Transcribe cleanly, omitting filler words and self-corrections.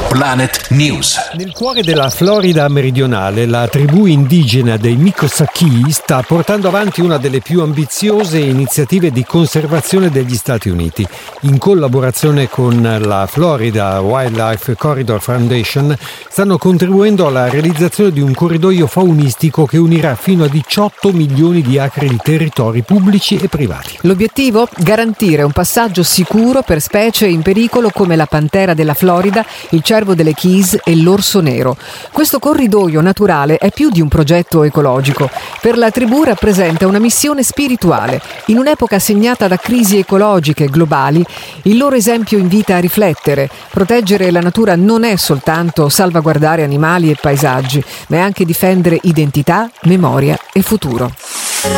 Planet News. Nel cuore della Florida meridionale, la tribù indigena dei Miccosukee sta portando avanti una delle più ambiziose iniziative di conservazione degli Stati Uniti. In collaborazione con la Florida Wildlife Corridor Foundation stanno contribuendo alla realizzazione di un corridoio faunistico che unirà fino a 18 milioni di acri di territori pubblici e privati. L'obiettivo? Garantire un passaggio sicuro per specie in pericolo come la pantera della Florida, il cervo delle Keys e l'orso nero. Questo corridoio naturale è più di un progetto ecologico. Per la tribù rappresenta una missione spirituale. In un'epoca segnata da crisi ecologiche globali, il loro esempio invita a riflettere. Proteggere la natura non è soltanto salvaguardare animali e paesaggi, ma è anche difendere identità, memoria e futuro.